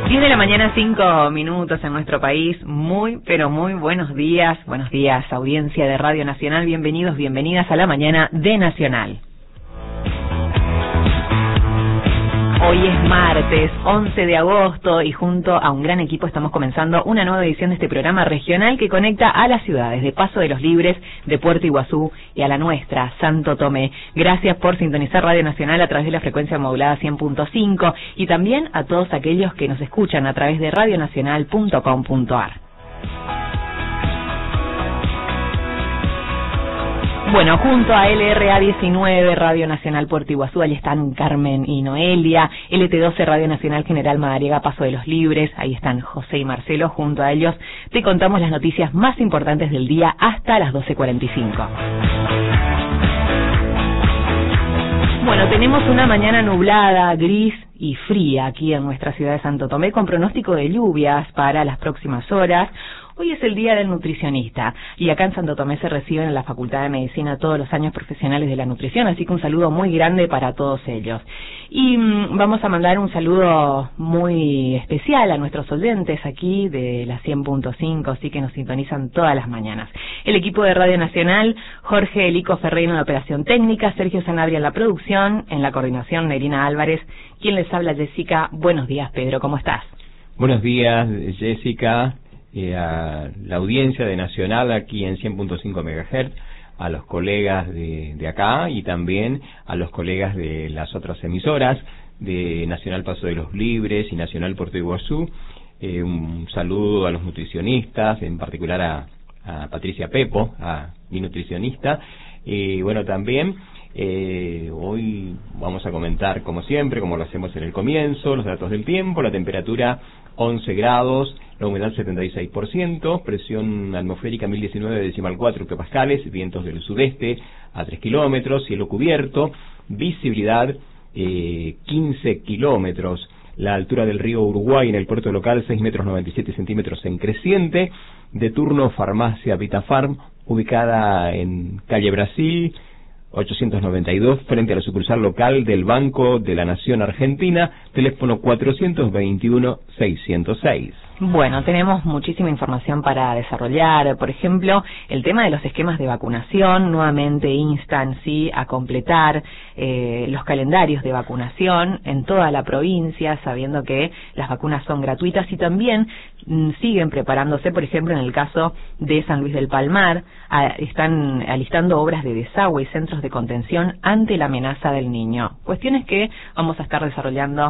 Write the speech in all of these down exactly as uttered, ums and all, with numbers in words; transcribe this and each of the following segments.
diez de la mañana, cinco minutos en nuestro país. Muy, pero muy buenos días. Buenos días, audiencia de Radio Nacional. Bienvenidos, bienvenidas a la mañana de Nacional. Hoy es martes, once de agosto, y junto a un gran equipo estamos comenzando una nueva edición de este programa regional que conecta a las ciudades de Paso de los Libres, de Puerto Iguazú y a la nuestra, Santo Tomé. Gracias por sintonizar Radio Nacional a través de la frecuencia modulada cien punto cinco y también a todos aquellos que nos escuchan a través de radio nacional punto com punto a r. Bueno, junto a L R A diecinueve, Radio Nacional Puerto Iguazú, ahí están Carmen y Noelia, L T doce, Radio Nacional General Madariaga, Paso de los Libres, ahí están José y Marcelo. Junto a ellos te contamos las noticias más importantes del día hasta las doce cuarenta y cinco. Bueno, tenemos una mañana nublada, gris y fría aquí en nuestra ciudad de Santo Tomé, con pronóstico de lluvias para las próximas horas. Hoy es el Día del Nutricionista y acá en Santo Tomé se reciben en la Facultad de Medicina todos los años profesionales de la nutrición, así que un saludo muy grande para todos ellos. Y mmm, vamos a mandar un saludo muy especial a nuestros oyentes aquí de la cien punto cinco, así que nos sintonizan todas las mañanas. El equipo de Radio Nacional, Jorge Elico Ferreiro en la operación técnica, Sergio Sanabria en la producción, en la coordinación Nerina Álvarez. Quien les habla, Jessica. Buenos días, Pedro, ¿cómo estás? Buenos días, Jessica. Eh, a la audiencia de Nacional aquí en cien punto cinco megahertz, a los colegas de, de acá y también a los colegas de las otras emisoras de Nacional Paso de los Libres y Nacional Puerto Iguazú. Eh, un saludo a los nutricionistas, en particular a, a Patricia Pepo, a mi nutricionista. Y bueno, también eh, hoy vamos a comentar, como siempre, como lo hacemos en el comienzo, los datos del tiempo. La temperatura once grados, la humedad setenta y seis por ciento, presión atmosférica mil diecinueve decimal cuatro hectopascales, vientos del sudeste a tres kilómetros, cielo cubierto, visibilidad eh, quince kilómetros, la altura del río Uruguay en el puerto local seis metros noventa y siete centímetros en creciente, de turno farmacia Vitafarm, ubicada en calle Brasil ochocientos noventa y dos, frente a la sucursal local del Banco de la Nación Argentina, teléfono cuatrocientos veintiuno, seiscientos seis. Bueno, tenemos muchísima información para desarrollar. Por ejemplo, el tema de los esquemas de vacunación. Nuevamente instan, sí, a completar eh, los calendarios de vacunación en toda la provincia, sabiendo que las vacunas son gratuitas, y también mm, siguen preparándose, por ejemplo, en el caso de San Luis del Palmar, a, están alistando obras de desagüe y centros de contención ante la amenaza del niño. Cuestiones que vamos a estar desarrollando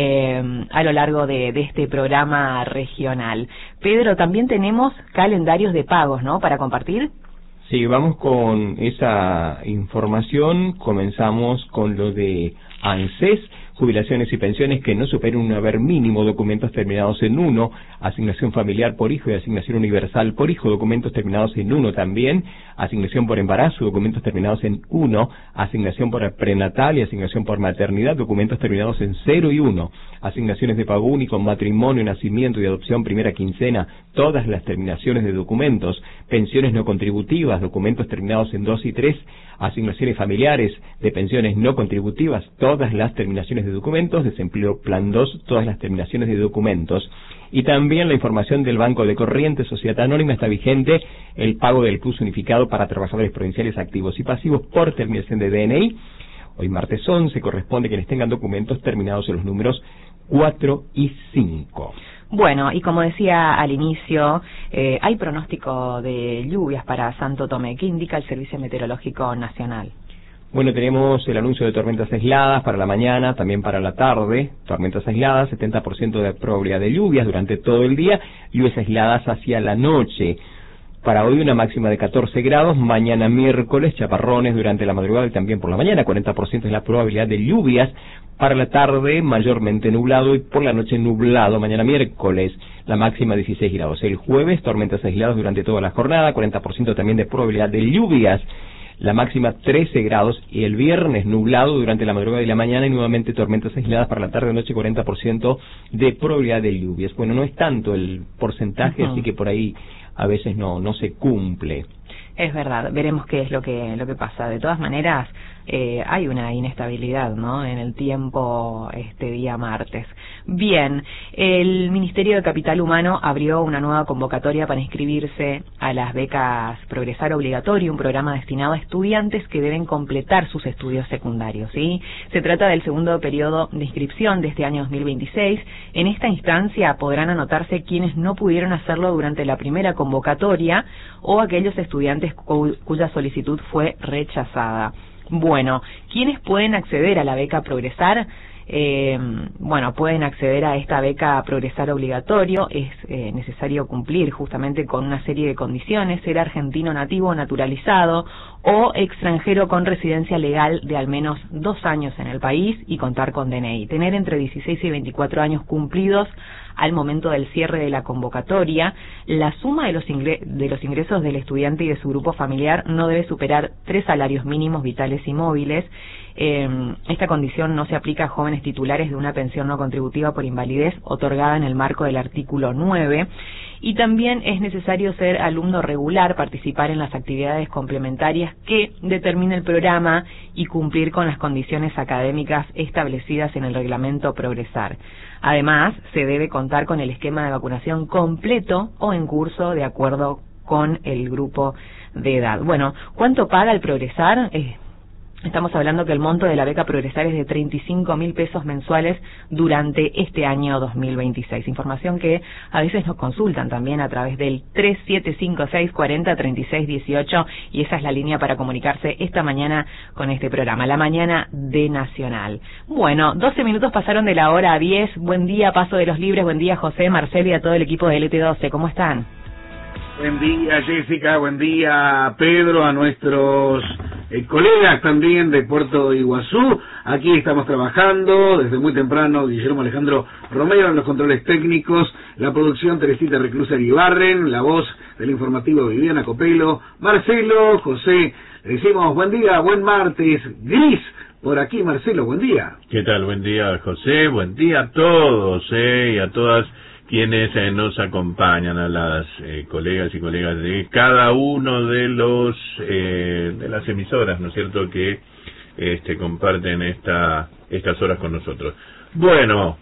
eh, a lo largo de, de este programa regional. Pedro, también tenemos calendarios de pagos, ¿no?, para compartir. Sí, vamos con esa información. Comenzamos con lo de ANSES, jubilaciones y pensiones que no superen un haber mínimo, documentos terminados en uno, asignación familiar por hijo y asignación universal por hijo, documentos terminados en uno también, asignación por embarazo, documentos terminados en uno, asignación por prenatal y asignación por maternidad, documentos terminados en cero y uno, asignaciones de pago único, matrimonio, nacimiento y adopción primera quincena, todas las terminaciones de documentos, pensiones no contributivas, documentos terminados en dos y tres, asignaciones familiares de pensiones no contributivas, todas las terminaciones de documentos, desempleo plan dos, todas las terminaciones de documentos. Y también la información del Banco de Corrientes, Sociedad Anónima, está vigente el pago del P U S unificado para trabajadores provinciales activos y pasivos por terminación de D N I. Hoy martes once corresponde quienes tengan documentos terminados en los números cuatro y cinco. Bueno, y como decía al inicio, eh, hay pronóstico de lluvias para Santo Tomé. ¿Qué indica el Servicio Meteorológico Nacional? Bueno, tenemos el anuncio de tormentas aisladas para la mañana, también para la tarde, tormentas aisladas, setenta por ciento de probabilidad de lluvias durante todo el día, lluvias aisladas hacia la noche. Para hoy una máxima de catorce grados, mañana miércoles chaparrones durante la madrugada y también por la mañana, cuarenta por ciento es la probabilidad de lluvias. Para la tarde mayormente nublado y por la noche nublado, mañana miércoles la máxima dieciséis grados. El jueves tormentas aisladas durante toda la jornada, cuarenta por ciento también de probabilidad de lluvias, la máxima trece grados, y el viernes nublado durante la madrugada y la mañana y nuevamente tormentas aisladas para la tarde y noche, cuarenta por ciento de probabilidad de lluvias. Bueno, no es tanto el porcentaje, uh-huh. así que por ahí a veces no no se cumple. Es verdad, veremos qué es lo que lo que pasa. De todas maneras, eh, hay una inestabilidad, ¿no?, en el tiempo este día martes. Bien, el Ministerio de Capital Humano abrió una nueva convocatoria para inscribirse a las becas Progresar Obligatorio, un programa destinado a estudiantes que deben completar sus estudios secundarios, ¿sí? Se trata del segundo periodo de inscripción de este año dos mil veintiséis. En esta instancia podrán anotarse quienes no pudieron hacerlo durante la primera convocatoria o aquellos estudiantes cu- cuya solicitud fue rechazada. Bueno, ¿quiénes pueden acceder a la beca Progresar? Eh, bueno, pueden acceder a esta beca Progresar Obligatorio. Es eh, necesario cumplir justamente con una serie de condiciones: ser argentino nativo naturalizado o extranjero con residencia legal de al menos dos años en el país y contar con D N I, tener entre dieciséis y veinticuatro años cumplidos al momento del cierre de la convocatoria. La suma de los, ingre de los ingresos del estudiante y de su grupo familiar no debe superar tres salarios mínimos vitales y móviles. Eh, esta condición no se aplica a jóvenes titulares de una pensión no contributiva por invalidez otorgada en el marco del artículo nueve. Y también es necesario ser alumno regular, participar en las actividades complementarias que determine el programa y cumplir con las condiciones académicas establecidas en el reglamento Progresar. Además, se debe contar con el esquema de vacunación completo o en curso de acuerdo con el grupo de edad. Bueno, ¿cuánto paga el Progresar? Eh, Estamos hablando que el monto de la beca Progresar es de treinta y cinco mil pesos mensuales durante este año dos mil veintiséis. Información que a veces nos consultan también a través del tres siete cinco seis cuatro cero tres seis uno ocho, y esa es la línea para comunicarse esta mañana con este programa, La Mañana de Nacional. Bueno, doce minutos pasaron de la hora diez. Buen día, Paso de los Libres. Buen día, José, Marcelo y a todo el equipo de L T doce. ¿Cómo están? Buen día, Jessica. Buen día, Pedro, a nuestros eh, colegas también de Puerto Iguazú. Aquí estamos trabajando desde muy temprano. Guillermo Alejandro Romero en los controles técnicos, la producción Teresita Reclusa Ibarren, la voz del informativo Viviana Copelo, Marcelo, José. Le decimos buen día, buen martes, gris. Por aquí, Marcelo, buen día. ¿Qué tal? Buen día, José. Buen día a todos, eh, y a todas quienes eh, nos acompañan, a las eh, colegas y colegas de cada uno de los eh, de las emisoras, ¿no es cierto?, que este, comparten esta estas horas con nosotros. Bueno,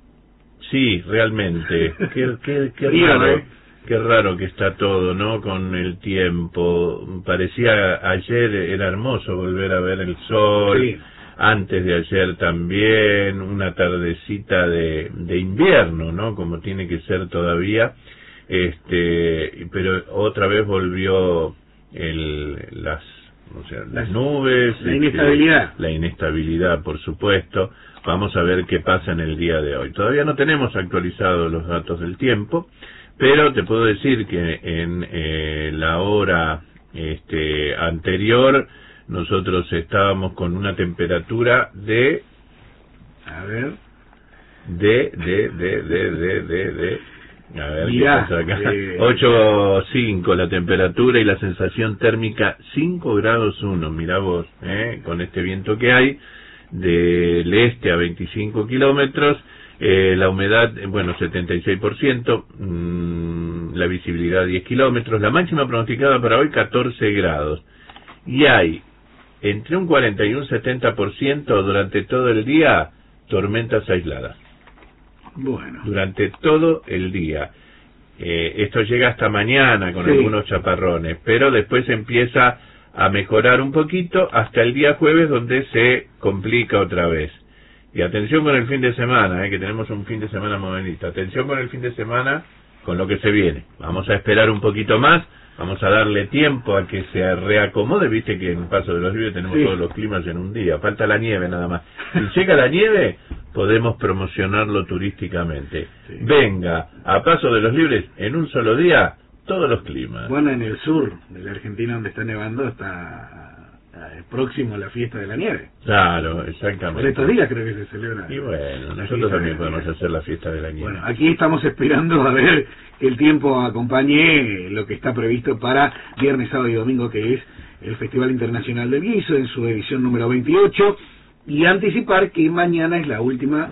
sí, realmente, qué, qué, qué raro, qué raro que está todo, ¿no?, con el tiempo. Parecía ayer, era hermoso volver a ver el sol. Sí. Antes de ayer también, una tardecita de, de invierno, ¿no?, como tiene que ser todavía, este, pero otra vez volvió el, las, o sea, las nubes, la inestabilidad, este, la inestabilidad, por supuesto. Vamos a ver qué pasa en el día de hoy. Todavía no tenemos actualizados los datos del tiempo, pero te puedo decir que en eh, la hora este, anterior nosotros estábamos con una temperatura de, a ver, de, de, de, de, de, de, de, a ver, mirá, ¿qué pasa acá? Eh, ocho coma cinco la temperatura y la sensación térmica cinco grados uno, mirá vos, eh, con este viento que hay, del este a veinticinco kilómetros, eh, la humedad, bueno, setenta y seis por ciento, mmm, la visibilidad diez kilómetros, la máxima pronosticada para hoy catorce grados, y hay entre un cuarenta y un setenta por ciento durante todo el día tormentas aisladas. Bueno. Durante todo el día. Eh, esto llega hasta mañana con sí. algunos chaparrones, pero después empieza a mejorar un poquito hasta el día jueves, donde se complica otra vez. Y atención con el fin de semana, eh, que tenemos un fin de semana modelista. Atención con el fin de semana, con lo que se viene. Vamos a esperar un poquito más. Vamos a darle tiempo a que se reacomode. Viste que en Paso de los Libres tenemos sí. todos los climas en un día. Falta la nieve nada más. Si llega la nieve, podemos promocionarlo turísticamente. Sí. Venga, a Paso de los Libres, en un solo día, todos los climas. Bueno, en el sur de la Argentina, donde está nevando, está próximo a la fiesta de la nieve. Claro, exactamente. Por estos días creo que se celebra. Y bueno, nosotros también podemos nieve. hacer la fiesta de la nieve. Bueno, aquí estamos esperando a ver que el tiempo acompañe lo que está previsto para viernes, sábado y domingo, que es el Festival Internacional del Guiso en su edición número veintiocho, y anticipar que mañana es la última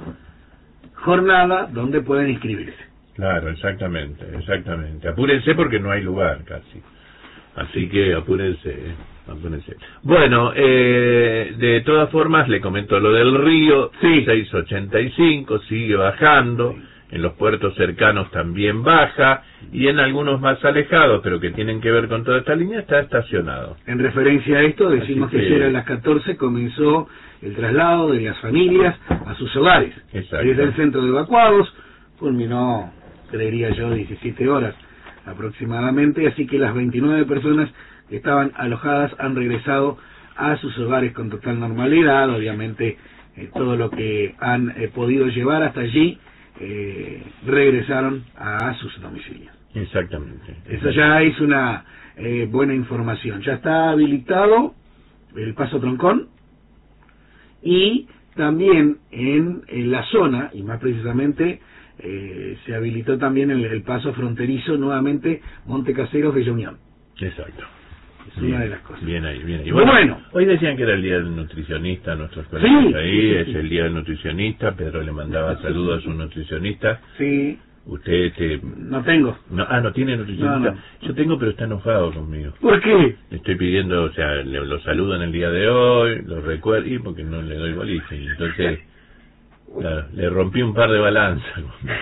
jornada donde pueden inscribirse. Claro, exactamente, exactamente. Apúrense porque no hay lugar casi. Así que apúrense. Bueno, eh, de todas formas, le comento lo del río, sí. seis ochenta y cinco, sigue bajando, sí. En los puertos cercanos también baja, y en algunos más alejados, pero que tienen que ver con toda esta línea, está estacionado. En referencia a esto, decimos que, que ayer a las catorce comenzó el traslado de las familias a sus hogares. Exacto. Desde el centro de evacuados, culminó, creería yo, diecisiete horas aproximadamente, así que las veintinueve personas que estaban alojadas han regresado a sus hogares con total normalidad. Obviamente eh, todo lo que han eh, podido llevar hasta allí eh, regresaron a sus domicilios. Exactamente. Eso ya es una eh, buena información. Ya está habilitado el Paso Troncón, y también en, en la zona, y más precisamente eh, se habilitó también el, el paso fronterizo nuevamente Montecaseros de la Unión. Exacto. Es bien, una de las cosas. Bien ahí, bien ahí. Bueno, bueno, hoy decían que era el día del nutricionista, nuestros colegas sí, ahí, sí, sí, es sí. el día del nutricionista, Pedro le mandaba saludos a su nutricionista. Sí. Usted, este... No tengo. No, ah, no tiene nutricionista. No, no. Yo tengo, pero está enojado conmigo. ¿Por qué? Le estoy pidiendo, o sea, le, lo saludo en el día de hoy, lo recuerdo, y porque no le doy bolilla, y entonces, claro, le rompí un par de balanzas.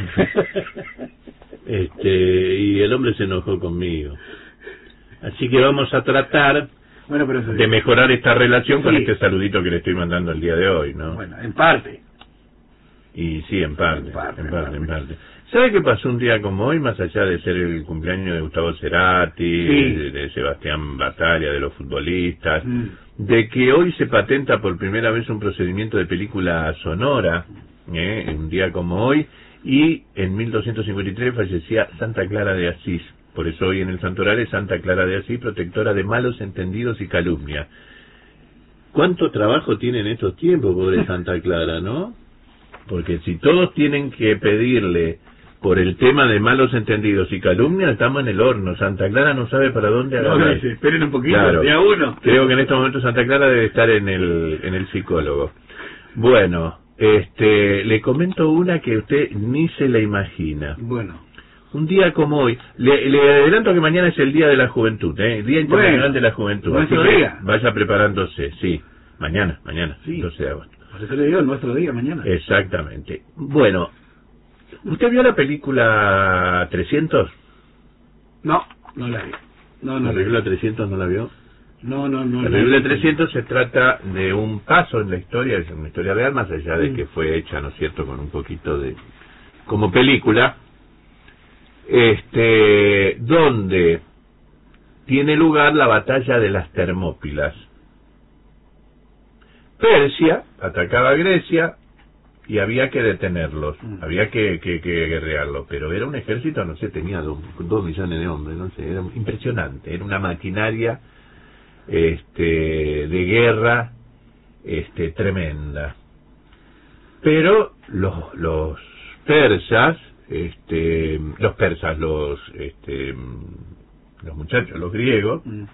este, y el hombre se enojó conmigo. Así que vamos a tratar bueno, pero eso de mejorar esta relación sí. con este saludito que le estoy mandando el día de hoy, ¿no? Bueno, en parte. Y sí, en parte, en parte, en parte. En parte. ¿Sabe qué pasó un día como hoy, más allá de ser el cumpleaños de Gustavo Cerati, sí. de, de Sebastián Bataglia, de los futbolistas, mm. de que hoy se patenta por primera vez un procedimiento de película sonora, ¿eh? En un día como hoy, y en mil doscientos cincuenta y tres fallecía Santa Clara de Asís? Por eso hoy en el santoral es Santa Clara de Asís, protectora de malos entendidos y calumnia. ¿Cuánto trabajo tiene en estos tiempos, pobre Santa Clara, no? Porque si todos tienen que pedirle por el tema de malos entendidos y calumnia, estamos en el horno. Santa Clara no sabe para dónde agarrar. No, esperen un poquito, claro. día uno. Creo que en estos momentos Santa Clara debe estar en el en el psicólogo. Bueno, este, le comento una que usted ni se la imagina. Bueno. Un día como hoy, le, le adelanto que mañana es el Día de la Juventud, ¿eh? Día Internacional bueno, de la Juventud. Nuestro Así que día. vaya preparándose, sí. Mañana, mañana, sí. doce de agosto. Por eso le digo, nuestro día mañana. Exactamente. Bueno, ¿usted vio la película trescientos? No, no la vi. No, no ¿La película trescientos no la vio? No, no, no. La película trescientos se trata de un paso en la historia, es una historia real, más allá de que fue hecha, ¿no es cierto?, con un poquito de... como película, este, donde tiene lugar la batalla de las Termópilas. Persia atacaba a Grecia y había que detenerlos, mm. había que, que, que guerrearlos, pero era un ejército, no sé, tenía dos, dos millones de hombres, no sé, era impresionante, era una maquinaria este, de guerra este, tremenda. Pero los, los persas, este, los persas, los, este, los muchachos, los griegos, mm.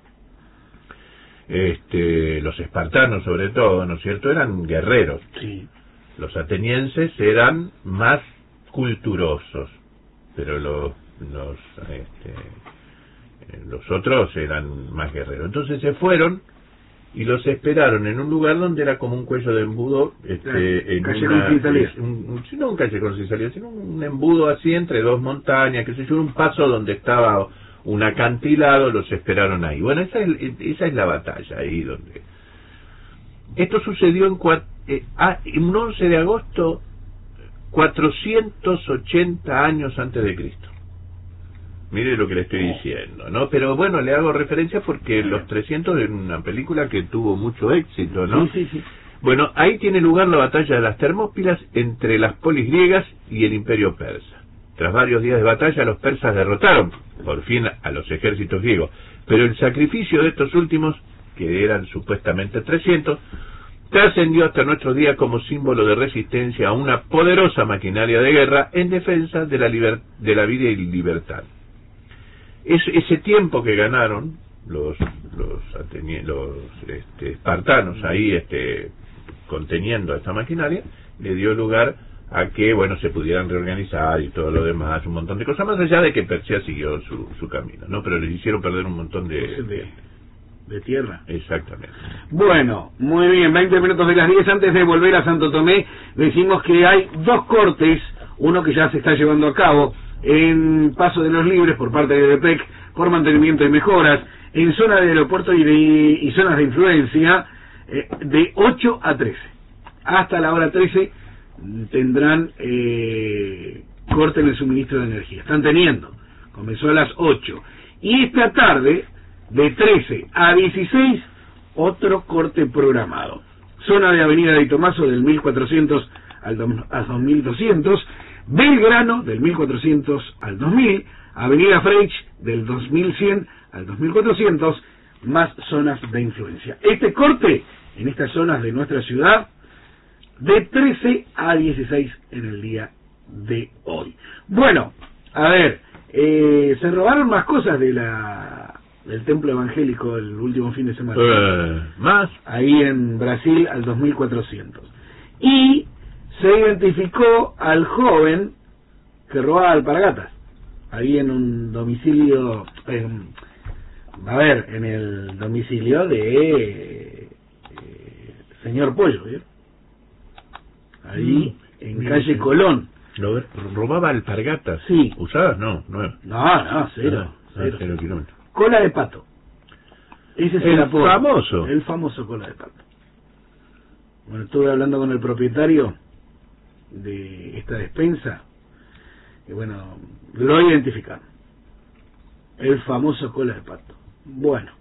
Este, los espartanos sobre todo, ¿no es cierto?, eran guerreros. Sí. Los atenienses eran más culturosos, pero los los, este, los otros eran más guerreros. Entonces se fueron y los esperaron en un lugar donde era como un cuello de embudo, este, claro, en callejón una, sin salida. un, un, no un callejón sin salida, sino un embudo así entre dos montañas, que se yo, un paso donde estaba un acantilado, los esperaron ahí. Bueno, esa es, esa es la batalla ahí donde... Esto sucedió en, cua... eh, ah, en un once de agosto, cuatrocientos ochenta años antes de Cristo. Mire lo que le estoy diciendo, ¿no? Pero bueno, le hago referencia porque Los trescientos es una película que tuvo mucho éxito, ¿no? Sí, sí, sí. Bueno, ahí tiene lugar la batalla de las Termópilas entre las polis griegas y el imperio persa. Tras varios días de batalla, los persas derrotaron, por fin, a los ejércitos griegos. Pero el sacrificio de estos últimos, que eran supuestamente trescientos, trascendió hasta nuestros días como símbolo de resistencia a una poderosa maquinaria de guerra en defensa de la, liber de la vida y libertad. Es, ese tiempo que ganaron los, los, los este, espartanos ahí este, conteniendo a esta maquinaria, le dio lugar a que, bueno, se pudieran reorganizar y todo lo demás, un montón de cosas, más allá de que Persia siguió su, su camino, ¿no? Pero les hicieron perder un montón de, de, De tierra. Exactamente. Bueno, muy bien, veinte minutos de las diez. Antes de volver a Santo Tomé, decimos que hay dos cortes, uno que ya se está llevando a cabo en Paso de los Libres por parte de EDEPEC por mantenimiento y mejoras, en zona de aeropuerto y, de, y zonas de influencia, eh, de ocho a trece. Hasta la hora trece tendrán eh, corte en el suministro de energía. Están teniendo. Comenzó a las ocho. Y esta tarde, de trece a dieciséis, otro corte programado. Zona de Avenida de Tomaso del mil cuatrocientos al dos mil doscientos, Belgrano del mil cuatrocientos al dos mil, Avenida Freix del dos mil cien al dos mil cuatrocientos, más zonas de influencia. Este corte en estas zonas de nuestra ciudad, de trece a dieciséis en el día de hoy. Bueno, a ver, eh, se robaron más cosas de la del templo evangélico el último fin de semana. Uh, ¿Más? Ahí en Brasil al dos mil cuatrocientos. Y se identificó al joven que robaba alpargatas. Ahí en un domicilio, en, a ver, en el domicilio de eh, señor Pollo, ¿vio? Ahí mm, en calle Colón. ¿Lo robaba alpargatas? Sí. ¿Usadas? No, no. No, no, cero. No, cero, cero kilómetros. Cola de pato. Ese es el, el apodo. famoso. El famoso cola de pato. Bueno, estuve hablando con el propietario de esta despensa y bueno, lo identificaron. El famoso cola de pato. Bueno,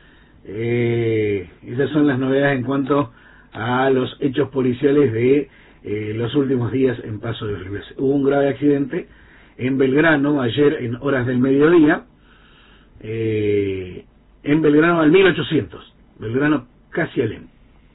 eh, esas son las novedades en cuanto a los hechos policiales de eh, los últimos días en Paso de los Libres. Hubo un grave accidente en Belgrano ayer en horas del mediodía, eh, en Belgrano al mil ochocientos, Belgrano casi Alem,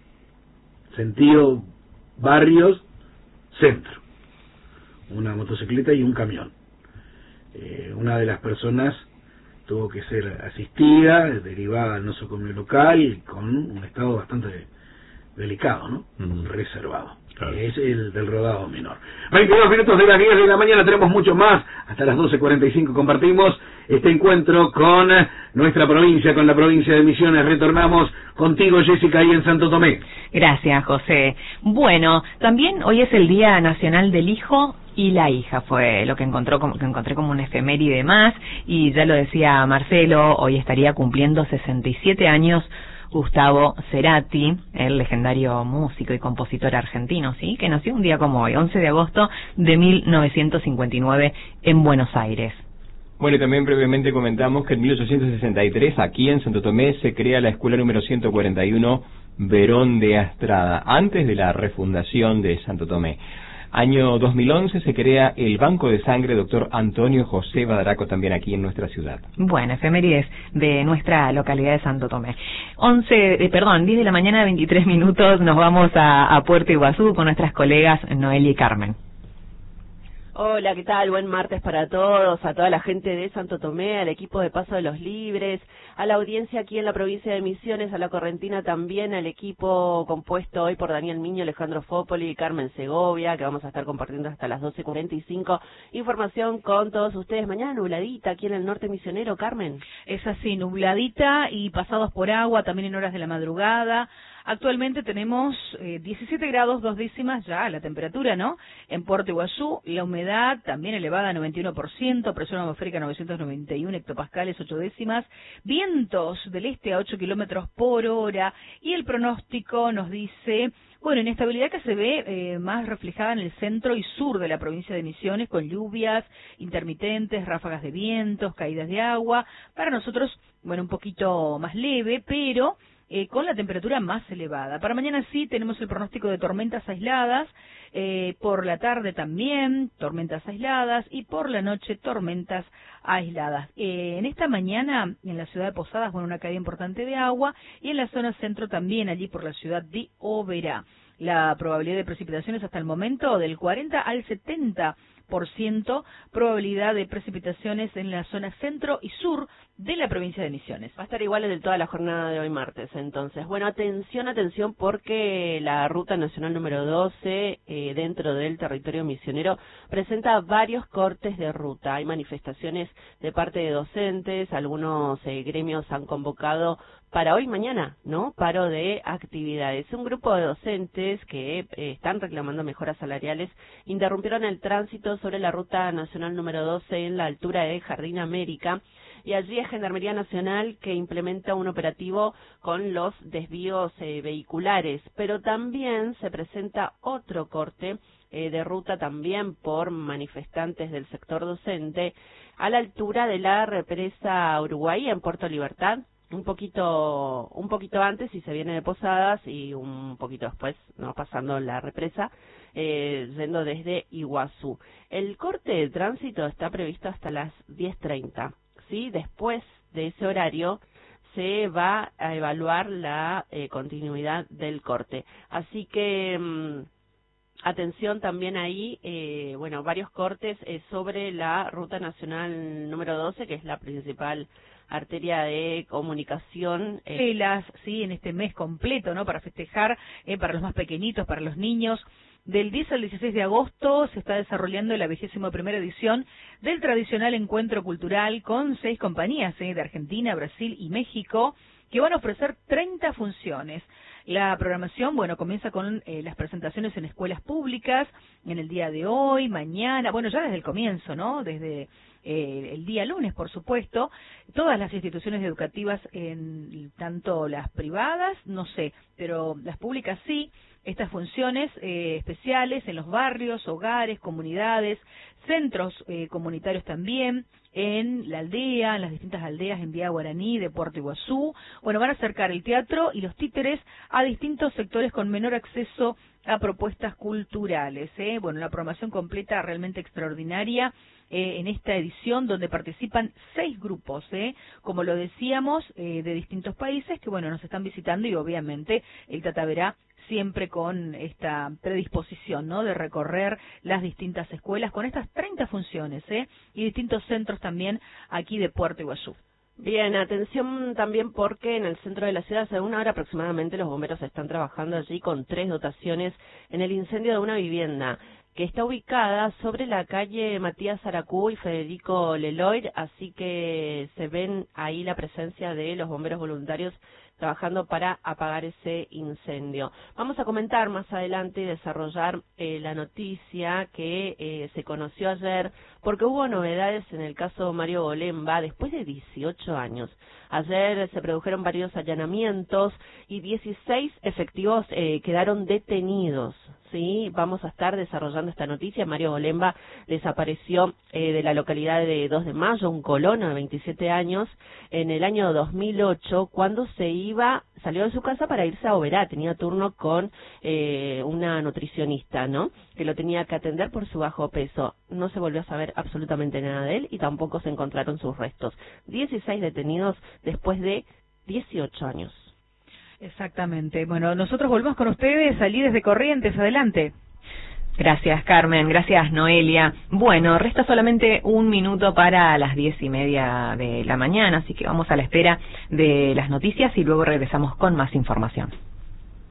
sentido Barrios Centro, una motocicleta y un camión. Eh, una de las personas tuvo que ser asistida, derivada al nosocomio local, con un estado bastante delicado, ¿no? Uh-huh. Reservado. Claro. Es el del rodado menor. veintidós minutos de las diez de la mañana, tenemos mucho más. Hasta las doce cuarenta y cinco compartimos este encuentro con nuestra provincia, con la provincia de Misiones. Retornamos contigo, Jessica, ahí en Santo Tomé. Gracias, José. Bueno, también hoy es el Día Nacional del Hijo y la Hija, fue lo que encontró como, que encontré como un efeméride más, y ya lo decía Marcelo, hoy estaría cumpliendo sesenta y siete años Gustavo Cerati, el legendario músico y compositor argentino, sí, que nació un día como hoy, once de agosto de mil novecientos cincuenta y nueve en Buenos Aires. Bueno, y también brevemente comentamos que en mil ochocientos sesenta y tres, aquí en Santo Tomé, se crea la escuela número ciento cuarenta y uno Verón de Astrada, antes de la refundación de Santo Tomé. Año dos mil once se crea el Banco de Sangre doctor Antonio José Badaraco, también aquí en nuestra ciudad. Bueno, efemérides de nuestra localidad de Santo Tomé. once, eh, perdón, diez de la mañana, veintitrés minutos, nos vamos a, a Puerto Iguazú con nuestras colegas Noelia y Carmen. Hola, ¿qué tal? Buen martes para todos, a toda la gente de Santo Tomé, al equipo de Paso de los Libres, a la audiencia aquí en la provincia de Misiones, a la Correntina también, al equipo compuesto hoy por Daniel Miño, Alejandro Fópoli y Carmen Segovia, que vamos a estar compartiendo hasta las doce cuarenta y cinco. Información con todos ustedes. Mañana nubladita aquí en el norte misionero, Carmen. Es así, nubladita y pasados por agua, también en horas de la madrugada. Actualmente tenemos eh, diecisiete grados, dos décimas ya la temperatura, ¿no? En Puerto Iguazú, la humedad también elevada a noventa y uno por ciento, presión atmosférica novecientos noventa y uno hectopascales, ocho décimas, vientos del este a ocho kilómetros por hora, y el pronóstico nos dice, bueno, inestabilidad que se ve eh, más reflejada en el centro y sur de la provincia de Misiones, con lluvias intermitentes, ráfagas de vientos, caídas de agua. Para nosotros, bueno, un poquito más leve, pero Eh, con la temperatura más elevada. Para mañana sí tenemos el pronóstico de tormentas aisladas, eh, por la tarde también tormentas aisladas y por la noche tormentas aisladas. Eh, en esta mañana en la ciudad de Posadas, bueno, una caída importante de agua, y en la zona centro también, allí por la ciudad de Oberá. La probabilidad de precipitaciones hasta el momento del cuarenta al setenta por ciento probabilidad de precipitaciones en la zona centro y sur de la provincia de Misiones. Va a estar igual en toda la jornada de hoy martes, entonces. Bueno, atención, atención, porque la Ruta Nacional número doce, eh, dentro del territorio misionero, presenta varios cortes de ruta. Hay manifestaciones de parte de docentes, algunos eh, gremios han convocado para hoy y mañana, ¿no? Paro de actividades. Un grupo de docentes que eh, están reclamando mejoras salariales interrumpieron el tránsito sobre la Ruta Nacional número doce en la altura de Jardín América, y allí es Gendarmería Nacional que implementa un operativo con los desvíos eh, vehiculares, pero también se presenta otro corte eh, de ruta también por manifestantes del sector docente a la altura de la represa Uruguay en Puerto Libertad, un poquito un poquito antes si se viene de Posadas y un poquito después, no pasando la represa, eh, yendo desde Iguazú. El corte de tránsito está previsto hasta las diez treinta. ¿Sí? Después de ese horario se va a evaluar la eh, continuidad del corte. Así que mmm, atención también ahí, eh, bueno, varios cortes eh, sobre la Ruta Nacional número doce, que es la principal arteria de comunicación. Eh. Sí, las, sí, en este mes completo, ¿no? Para festejar, eh, para los más pequeñitos, para los niños. Del diez al dieciséis de agosto se está desarrollando la vigésima primera edición del tradicional encuentro cultural con seis compañías eh, de Argentina, Brasil y México que van a ofrecer treinta funciones. La programación, bueno, comienza con eh, las presentaciones en escuelas públicas en el día de hoy, mañana, bueno, ya desde el comienzo, ¿no? Desde eh, el día lunes, por supuesto. Todas las instituciones educativas, en tanto las privadas, no sé, pero las públicas sí. Estas funciones eh, especiales en los barrios, hogares, comunidades, centros eh, comunitarios también, en la aldea, en las distintas aldeas en Vía Guaraní de Puerto Iguazú. Bueno, van a acercar el teatro y los títeres a distintos sectores con menor acceso a propuestas culturales. ¿eh? Bueno, la programación completa realmente extraordinaria eh, en esta edición donde participan seis grupos, ¿eh? como lo decíamos, eh, de distintos países que, bueno, nos están visitando y obviamente el Tataverá siempre con esta predisposición, ¿no?, de recorrer las distintas escuelas con estas treinta funciones, ¿eh?, y distintos centros también aquí de Puerto Iguazú. Bien, atención también porque en el centro de la ciudad, hace una hora aproximadamente, los bomberos están trabajando allí con tres dotaciones en el incendio de una vivienda que está ubicada sobre la calle Matías Aracú y Federico Leloir, así que se ven ahí la presencia de los bomberos voluntarios trabajando para apagar ese incendio. Vamos a comentar más adelante y desarrollar eh, la noticia que eh, se conoció ayer, porque hubo novedades en el caso Mario Golemba después de dieciocho años. Ayer se produjeron varios allanamientos y dieciséis efectivos eh, quedaron detenidos. Sí, vamos a estar desarrollando esta noticia. Mario Golemba desapareció eh, de la localidad de dos de mayo, un colono de veintisiete años, en el año dos mil ocho, cuando se iba, salió de su casa para irse a Oberá. Tenía turno con eh, una nutricionista, ¿no?, que lo tenía que atender por su bajo peso. No se volvió a saber absolutamente nada de él y tampoco se encontraron sus restos. dieciséis detenidos después de dieciocho años. Exactamente. Bueno, nosotros volvemos con ustedes allí desde Corrientes. Adelante. Gracias, Carmen. Gracias, Noelia. Bueno, resta solamente un minuto para las diez y media de la mañana, así que vamos a la espera de las noticias y luego regresamos con más información.